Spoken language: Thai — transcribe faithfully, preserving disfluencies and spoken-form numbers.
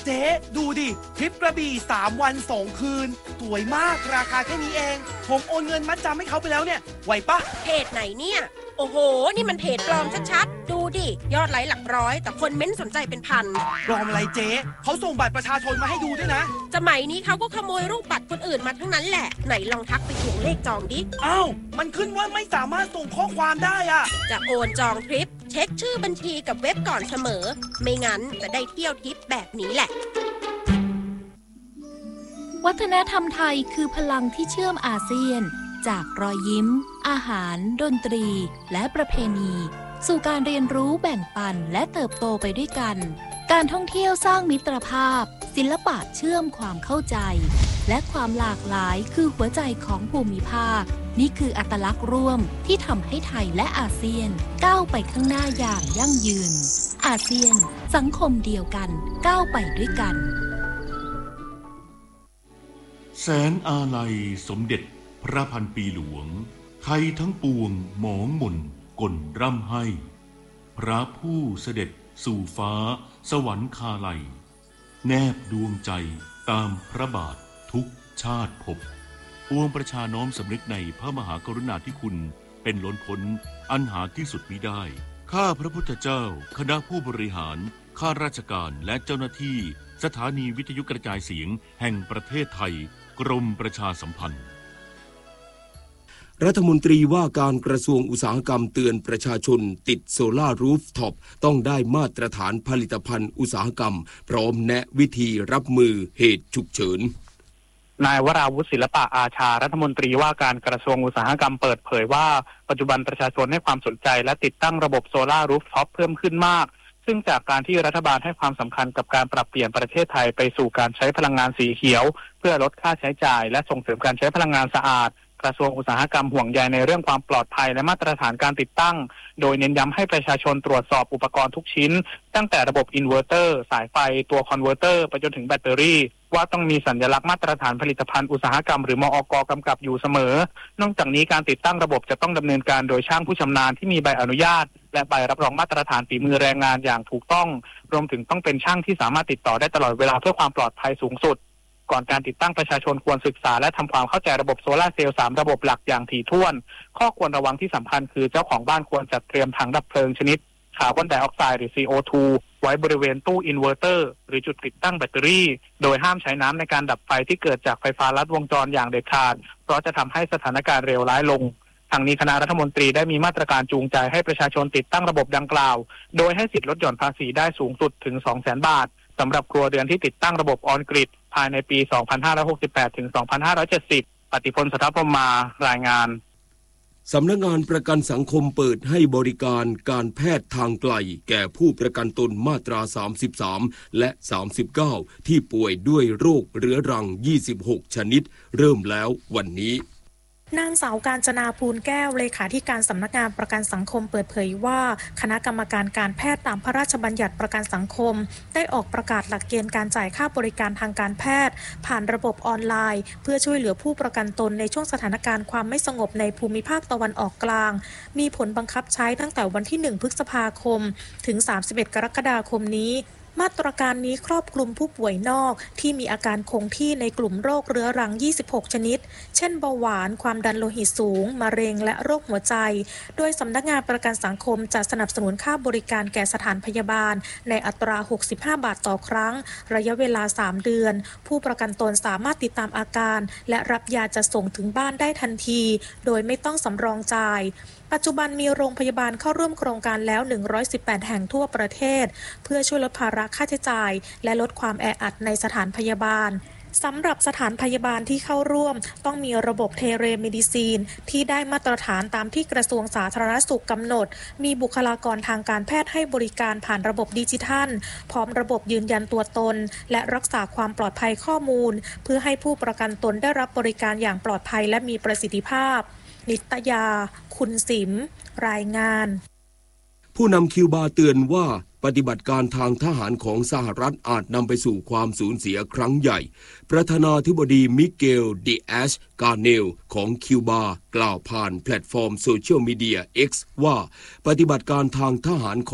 เจ๊ดูดิทริปกระบี่สามวันสองคืนสวยมากราคาแค่นี้เองผมโอนเงินมัดจำให้เขาไปแล้วเนี่ยไหวปะเพจไหนเนี่ยโอ้โหนี่มันเพจปลอมชัดๆดูดิยอดไลค์หลักร้อยแต่คนเม้นสนใจเป็นพันปลอมอะไรเจ๊เขาส่งบัตรประชาชนมาให้ดูด้วยนะสมัยนี้เขาก็ขโมยรูปบัตรคนอื่นมาทั้งนั้นแหละไหนลองทักไปทวงเลขจองดิอ้าวมันขึ้นว่าไม่สามารถส่งข้อความได้อะจะโอนจองทริปเช็คชื่อบัญชีกับเว็บก่อนเสมอไม่งั้นจะได้เที่ยวทริปแบบนี้แหละวัฒนธรรมไทยคือพลังที่เชื่อมอาเซียนจากรอยยิ้มอาหารดนตรีและประเพณีสู่การเรียนรู้แบ่งปันและเติบโตไปด้วยกันการท่องเที่ยวสร้างมิตรภาพศิลปะเชื่อมความเข้าใจและความหลากหลายคือหัวใจของภูมิภาคนี่คืออัตลักษณ์ร่วมที่ทำให้ไทยและอาเซียนก้าวไปข้างหน้าอย่างยั่งยืนอาเซียนสังคมเดียวกันก้าวไปด้วยกันแสนอาลัยสมเด็จพระพันปีหลวงไทยทั้งปวงหมองหม่นก่นร่ำให้พระผู้เสด็จสู่ฟ้าสวรรคาลัยแนบดวงใจตามพระบาททุกชาติภพปวงประชาน้อมสำนึกในพระมหากรุณาธิคุณเป็นล้นพ้นอันหาที่สุดมิได้ข้าพระพุทธเจ้าคณะผู้บริหารข้าราชการและเจ้าหน้าที่สถานีวิทยุกระจายเสียงแห่งประเทศไทยกรมประชาสัมพันธ์รัฐมนตรีว่าการกระทรวงอุตสาหกรรมเตือนประชาชนติดโซล่ารูฟท็อปต้องได้มาตรฐานผลิตภัณฑ์อุตสาหกรรมพร้อมแนะวิธีรับมือเหตุฉุกเฉินนายวราวุฒิศิลปะอาชารัฐมนตรีว่าการกระทรวงอุตสาหกรรมเปิดเผยว่าปัจจุบันประชาชนให้ความสนใจและติดตั้งระบบโซล่ารูฟท็อปเพิ่มขึ้นมากซึ่งจากการที่รัฐบาลให้ความสำคัญกับการปรับเปลี่ยนประเทศไทยไปสู่การใช้พลังงานสีเขียวเพื่อลดค่าใช้จ่ายและส่งเสริมการใช้พลังงานสะอาดกระทรวงอุตสาหกรรมห่วงใยในเรื่องความปลอดภัยและมาตรฐานการติดตั้งโดยเน้นย้ำให้ประชาชนตรวจสอบอุปกรณ์ทุกชิ้นตั้งแต่ระบบอินเวอร์เตอร์สายไฟตัวคอนเวอร์เตอร์ไปจนถึงแบตเตอรี่ว่าต้องมีสัญลักษณ์มาตรฐานผลิตภัณฑ์อุตสาหกรรมหรือมอก.กำกับอยู่เสมอนอกจากนี้การติดตั้งระบบจะต้องดำเนินการโดยช่างผู้ชำนาญที่มีใบอนุญาตและใบรับรองมาตรฐานฝีมือแรงงานอย่างถูกต้องรวมถึงต้องเป็นช่างที่สามารถติดต่อได้ตลอดเวลาเพื่อความปลอดภัยสูงสุดก่อนการติดตั้งประชาชนควรศึกษาและทำความเข้าใจระบบโซลาร์เซลล์สามระบบหลักอย่างถี่ถ้วนข้อควรระวังที่สำคัญคือเจ้าของบ้านควรจัดเตรียมถังดับเพลิงชนิดคาร์บอนไดออกไซด์หรือ ซี โอ ทู ไว้บริเวณตู้อินเวอร์เตอร์หรือจุดติดตั้งแบตเตอรี่โดยห้ามใช้น้ำในการดับไฟที่เกิดจากไฟฟ้าลัดวงจรอย่างเด็ดขาดเพราะจะทำให้สถานการณ์เลวร้ายลงทางนี้คณะรัฐมนตรีได้มีมาตรการจูงใจให้ประชาชนติดตั้งระบบดังกล่าวโดยให้สิทธิลดหย่อนภาษีได้สูงสุดถึง สองแสน บาทสำหรับครัวเรือนที่ติดตั้งระบบออนกริดภายในปี สองพันห้าร้อยหกสิบแปด ถึง สองพันห้าร้อยเจ็ดสิบ ปฏิพล สัทธพรหมารายงานสำนักงานประกันสังคมเปิดให้บริการการแพทย์ทางไกลแก่ผู้ประกันตนมาตราสามสิบสามและสามสิบเก้าที่ป่วยด้วยโรคเรื้อรังยี่สิบหกชนิดเริ่มแล้ววันนี้นางสาวกาญจนาภูลแก้วเลขาธิการสำนักงานประกันสังคมเปิดเผยว่าคณะกรรมการการแพทย์ตามพระราชบัญญัติประกันสังคมได้ออกประกาศหลักเกณฑ์การจ่ายค่าบริการทางการแพทย์ผ่านระบบออนไลน์เพื่อช่วยเหลือผู้ประกันตนในช่วงสถานการณ์ความไม่สงบในภูมิภาคตะวันออกกลางมีผลบังคับใช้ตั้งแต่วันที่หนึ่งพฤษภาคมถึงสามสิบเอ็ดกรกฎาคมนี้มาตรการนี้ครอบคลุมผู้ป่วยนอกที่มีอาการคงที่ในกลุ่มโรคเรื้อรังยี่สิบหกชนิดเช่นเบาหวานความดันโลหิตสูงมะเร็งและโรคหัวใจโดยสำนักงานประกันสังคมจะสนับสนุนค่าบริการแก่สถานพยาบาลในอัตราหกสิบห้าบาทต่อครั้งระยะเวลาสามเดือนผู้ประกันตนสามารถติดตามอาการและรับยาจะส่งถึงบ้านได้ทันทีโดยไม่ต้องสำรองจ่ายปัจจุบันมีโรงพยาบาลเข้าร่วมโครงการแล้วหนึ่งร้อยสิบแปดแห่งทั่วประเทศเพื่อช่วยลดภาระค่าใช้จ่ายและลดความแออัดในสถานพยาบาลสำหรับสถานพยาบาลที่เข้าร่วมต้องมีระบบเทเลเมดิซีนที่ได้มาตรฐานตามที่กระทรวงสาธารณสุขกำหนดมีบุคลากรทางการแพทย์ให้บริการผ่านระบบดิจิทัลพร้อมระบบยืนยันตัวตนและรักษาความปลอดภัยข้อมูลเพื่อให้ผู้ประกันตนได้รับบริการอย่างปลอดภัยและมีประสิทธิภาพนิตยาคุณสิมรายงานผู้นำคิวบาเตือนว่าปฏิบัติการทางทหารของสหรัฐอาจนำไปสู่ความสูญเสียครั้งใหญ่ประธานาธิบดีมิเกลดิแอชกาเนลของคิวบากล่าวผ่านแพลตฟอร์มโซเชียลมีเดีย X ว่าปฏิบัติการทางทหาร